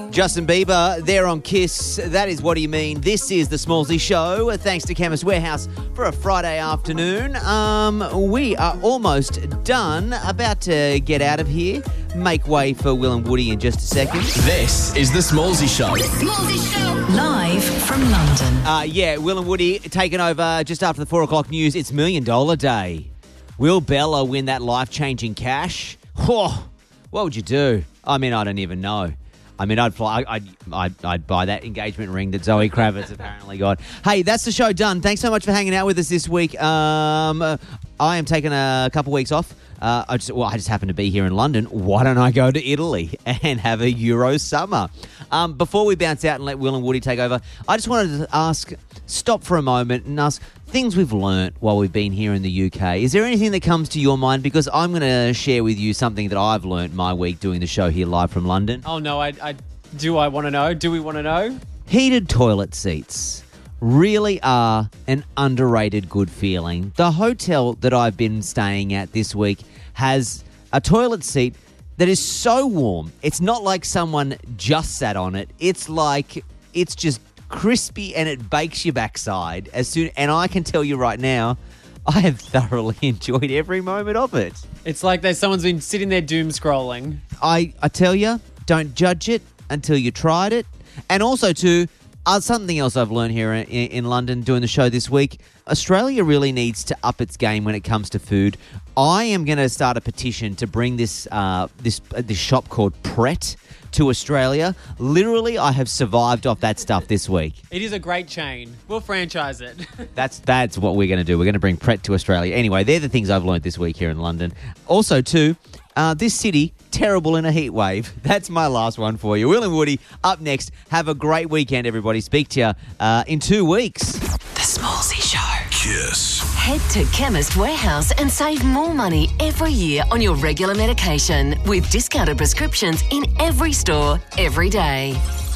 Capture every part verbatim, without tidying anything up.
Justin Bieber, there on Kiss. That is What Do You Mean? This is the Smallsy Show. Thanks to Chemist Warehouse for a Friday afternoon. Um, we are almost done. About to get out of here. Make way for Will and Woody in just a second. This is the Smallsy Show. The Smallsy Show. Live from London. Uh, yeah, Will and Woody taking over just after the four o'clock news. It's Million Dollar Day. Will Bella win that life-changing cash? Oh, what would you do? I mean, I don't even know. I mean, I'd fly. I'd, I'd, I'd buy that engagement ring that Zoe Kravitz apparently got. Hey, that's the show done. Thanks so much for hanging out with us this week. Um, uh, I am taking a couple weeks off. Uh, I just, well, I just happen to be here in London. Why don't I go to Italy and have a Euro summer? Um, before we bounce out and let Will and Woody take over, I just wanted to ask, stop for a moment and ask things we've learnt while we've been here in the U K. Is there anything that comes to your mind? Because I'm going to share with you something that I've learnt my week doing the show here live from London. Oh, no, I, I do I want to know? Do we want to know? Heated toilet seats really are an underrated good feeling. The hotel that I've been staying at this week has a toilet seat that is so warm. It's not like someone just sat on it. It's like it's just crispy and it bakes your backside as soon. And I can tell you right now, I have thoroughly enjoyed every moment of it. It's like there's someone's been sitting there doom scrolling. I, I tell you, don't judge it until you tried it. And also, too, uh, something else I've learned here in, in London doing the show this week, Australia really needs to up its game when it comes to food. I am going to start a petition to bring this uh, this uh, this shop called Pret to Australia. Literally, I have survived off that stuff this week. It is a great chain. We'll franchise it. That's that's what we're going to do. We're going to bring Pret to Australia. Anyway, they're the things I've learned this week here in London. Also, too, uh, this city, terrible in a heat wave. That's my last one for you. Will and Woody, up next. Have a great weekend, everybody. Speak to you uh, in two weeks. The Smallsy Show. Kiss. Head to Chemist Warehouse and save more money every year on your regular medication with discounted prescriptions in every store, every day.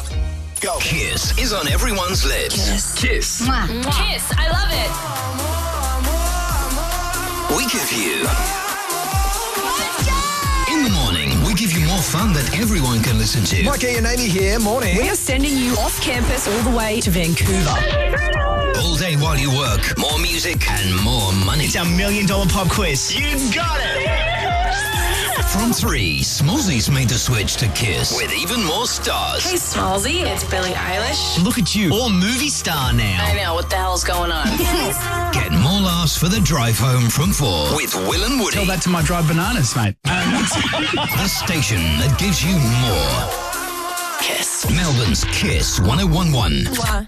Go. Kiss is on everyone's lips. Kiss. Kiss. Mwah. Kiss, I love it. We give you... In the morning, we give you more fun that everyone can listen to. Mikey and Amy here, morning. We are sending you off campus all the way to Vancouver. All day while you work. More music and more money. It's our million dollar pop quiz. You got it. From three, Smallsy's made the switch to Kiss with even more stars. Hey, Smallsy, it's Billie Eilish. Look at you, all movie star now. I know, what the hell's going on? Get more laughs for the drive home from four with Will and Woody. Tell that to my dried bananas, mate. The station that gives you more. Kiss. Melbourne's Kiss one oh one one. Why?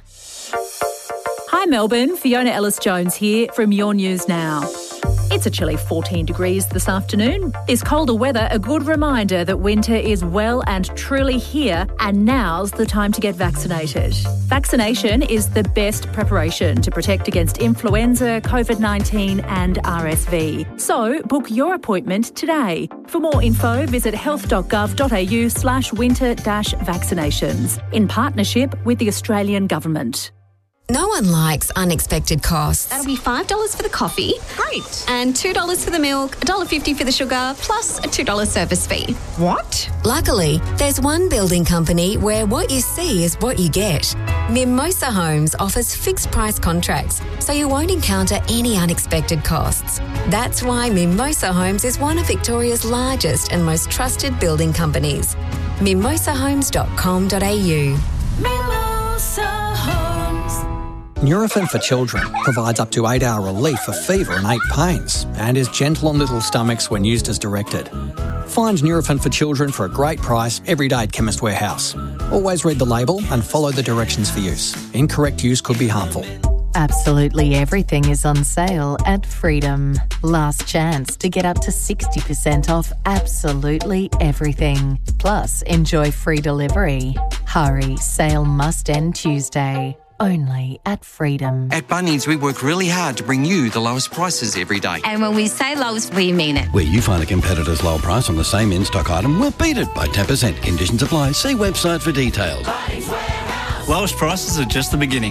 Hi Melbourne, Fiona Ellis-Jones here from Your News Now. It's a chilly fourteen degrees this afternoon. Is colder weather a good reminder that winter is well and truly here, and now's the time to get vaccinated? Vaccination is the best preparation to protect against influenza, COVID nineteen and R S V. So book your appointment today. For more info, visit health.gov.au slash winter dash vaccinations in partnership with the Australian Government. No one likes unexpected costs. That'll be five dollars for the coffee. Great. And two dollars for the milk, one dollar fifty for the sugar, plus a two dollars service fee. What? Luckily, there's one building company where what you see is what you get. Mimosa Homes offers fixed price contracts, so you won't encounter any unexpected costs. That's why Mimosa Homes is one of Victoria's largest and most trusted building companies. mimosa homes dot com dot a u. Mimosa Homes. Nurofen for Children provides up to eight-hour relief for fever and ache pains and is gentle on little stomachs when used as directed. Find Nurofen for Children for a great price every day at Chemist Warehouse. Always read the label and follow the directions for use. Incorrect use could be harmful. Absolutely everything is on sale at Freedom. Last chance to get up to sixty percent off absolutely everything. Plus, enjoy free delivery. Hurry, sale must end Tuesday. Only at Freedom. At Bunnings, we work really hard to bring you the lowest prices every day. And when we say lowest, we mean it. Where you find a competitor's low price on the same in-stock item, we'll beat it by ten percent. Conditions apply. See website for details. Lowest prices are just the beginning.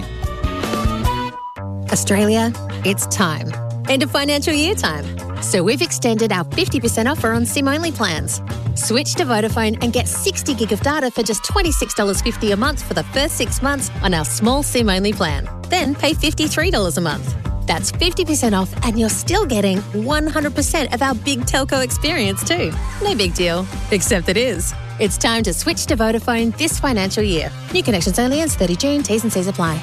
Australia, it's time. End of financial year time. So we've extended our fifty percent offer on SIM-only plans. Switch to Vodafone and get sixty gig of data for just twenty-six dollars fifty a month for the first six months on our small SIM-only plan. Then pay fifty-three dollars a month. That's fifty percent off and you're still getting one hundred percent of our big telco experience too. No big deal, except it is. It's time to switch to Vodafone this financial year. New connections only ends thirtieth of June. T's and C's apply.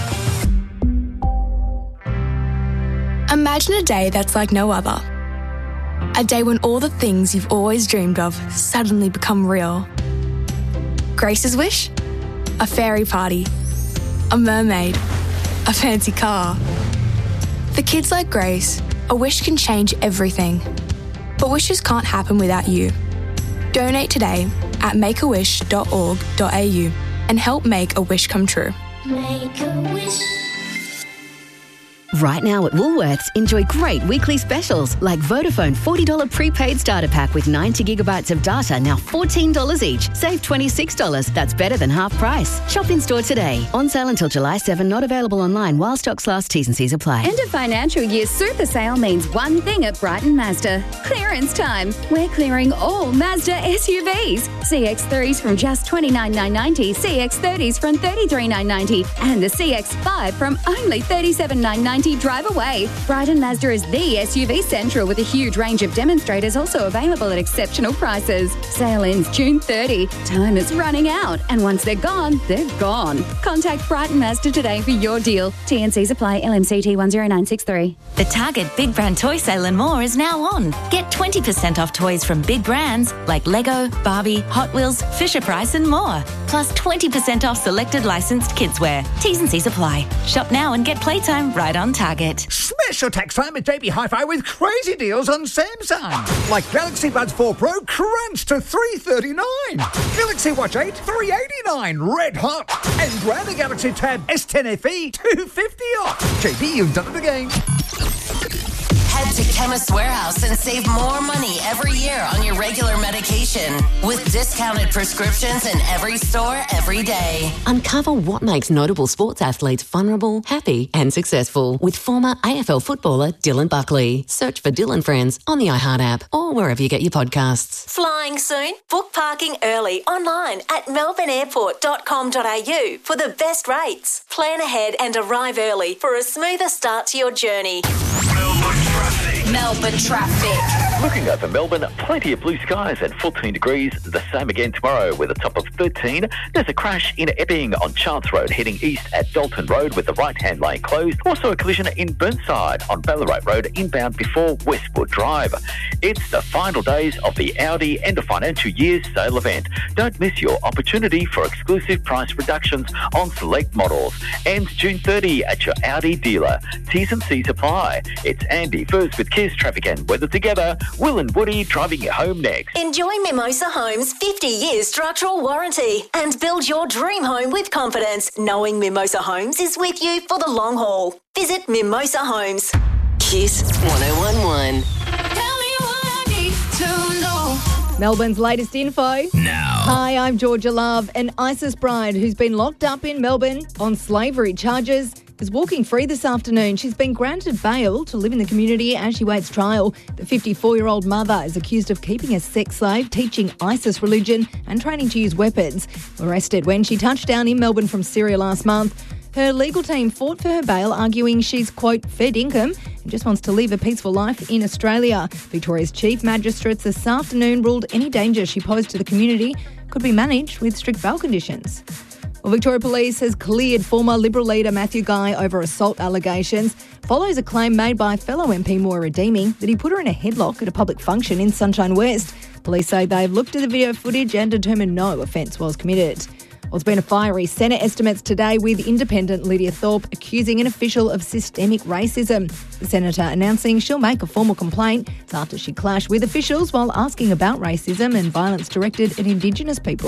Imagine a day that's like no other. A day when all the things you've always dreamed of suddenly become real. Grace's wish? A fairy party. A mermaid. A fancy car. For kids like Grace, a wish can change everything. But wishes can't happen without you. Donate today at make a wish dot org dot a u and help make a wish come true. Make a wish. Right now at Woolworths, enjoy great weekly specials like Vodafone forty dollars prepaid starter pack with ninety gigabytes of data, now fourteen dollars each. Save twenty-six dollars. That's better than half price. Shop in store today. On sale until July seventh, not available online while stocks last. T's and C's apply. End of financial year super sale means one thing at Brighton Mazda. Clearance time. We're clearing all Mazda S U Vs. C X threes from just twenty-nine thousand nine hundred ninety, C X thirties from thirty-three thousand nine hundred ninety, and the C X five from only thirty-seven thousand nine hundred ninety. Drive away. Brighton Mazda is the S U V central with a huge range of demonstrators also available at exceptional prices. Sale ends June thirtieth. Time is running out, and once they're gone, they're gone. Contact Brighton Mazda today for your deal. T N Cs apply. L M C T one zero nine six three. The Target Big Brand Toy Sale and more is now on. Get twenty percent off toys from big brands like Lego, Barbie, Hot Wheels, Fisher-Price and more. Plus twenty percent off selected licensed kidswear. T's and C's apply. Shop now and get playtime right on Target. Smash your tax time at J B Hi-Fi with crazy deals on Samsung. Like Galaxy Buds four Pro crunched to three thirty-nine. Galaxy Watch eight three eighty-nine, red hot. And grab the Galaxy Tab S ten F E two fifty off. J B, you've done it again. Head to Chemist Warehouse and save more money every year on your regular medication with discounted prescriptions in every store every day. Uncover what makes notable sports athletes vulnerable, happy and successful with former A F L footballer Dylan Buckley. Search for Dylan Friends on the iHeart app or wherever you get your podcasts. Flying soon? Book parking early online at melbourne airport dot com dot a u for the best rates. Plan ahead and arrive early for a smoother start to your journey. Melbourne traffic. Looking over Melbourne, plenty of blue skies and fourteen degrees. The same again tomorrow with a top of thirteen. There's a crash in Epping on Chance Road heading east at Dalton Road with the right-hand lane closed. Also a collision in Burnside on Ballarat Road inbound before Westwood Drive. It's the final days of the Audi end of financial year sale event. Don't miss your opportunity for exclusive price reductions on select models. Ends June thirtieth at your Audi dealer. T's and C's apply. It's Andy first with Kiss Traffic and Weather together. Will and Woody driving you home next. Enjoy Mimosa Homes' fifty year structural warranty and build your dream home with confidence, knowing Mimosa Homes is with you for the long haul. Visit Mimosa Homes. Kiss one oh one one. Tell me what I need to know. Melbourne's latest info. Now. Hi, I'm Georgia Love. An ISIS bride who's been locked up in Melbourne on slavery charges is walking free this afternoon. She's been granted bail to live in the community as she waits trial. The fifty-four-year-old mother is accused of keeping a sex slave, teaching ISIS religion and training to use weapons. Arrested when she touched down in Melbourne from Syria last month. Her legal team fought for her bail, arguing she's, quote, fed income and just wants to live a peaceful life in Australia. Victoria's chief magistrates this afternoon ruled any danger she posed to the community could be managed with strict bail conditions. Well, Victoria Police has cleared former Liberal leader Matthew Guy over assault allegations. Follows a claim made by fellow M P Moira Deeming that he put her in a headlock at a public function in Sunshine West. Police say they've looked at the video footage and determined no offence was committed. Well, it's been a fiery Senate estimates today with independent Lydia Thorpe accusing an official of systemic racism. The senator announcing she'll make a formal complaint after she clashed with officials while asking about racism and violence directed at Indigenous people.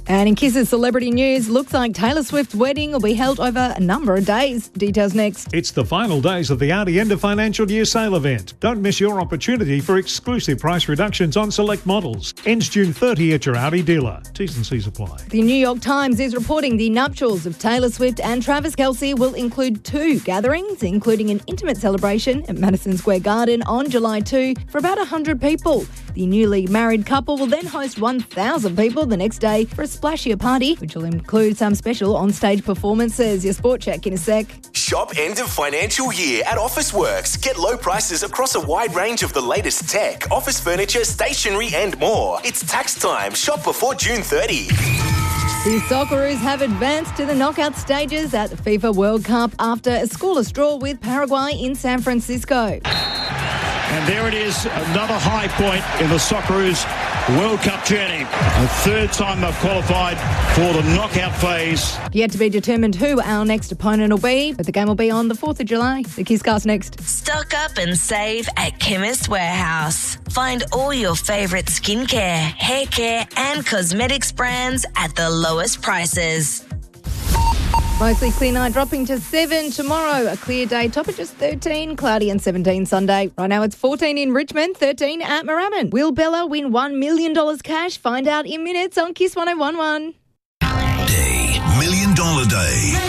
And in Kiss's celebrity news, looks like Taylor Swift's wedding will be held over a number of days. Details next. It's the final days of the Audi end of financial year sale event. Don't miss your opportunity for exclusive price reductions on select models. Ends June thirtieth at your Audi dealer. T's and C's apply. The New York Times is reporting the nuptials of Taylor Swift and Travis Kelce will include two gatherings, including an intimate celebration at Madison Square Garden on July second for about one hundred people. The newly married couple will then host one thousand people the next day for a splashier party, which will include some special on-stage performances. Your sport check in a sec. Shop end of financial year at Officeworks. Get low prices across a wide range of the latest tech, office furniture, stationery and more. It's tax time. Shop before June thirtieth. The Socceroos have advanced to the knockout stages at the FIFA World Cup after a scoreless draw with Paraguay in San Francisco. And there it is, another high point in the Socceroos World Cup journey. A third time they've qualified for the knockout phase. Yet to be determined who our next opponent will be, but the game will be on the fourth of July. The Kisscast next. Stock up and save at Chemist Warehouse. Find all your favourite skincare, hair care and cosmetics brands at the lowest prices. Mostly clear night, dropping to seven tomorrow. A clear day, top at just thirteen, cloudy and seventeen Sunday. Right now it's fourteen in Richmond, thirteen at Moorabbin. Will Bella win one million dollars cash? Find out in minutes on Kiss one oh one one. Day, Million Dollar Day.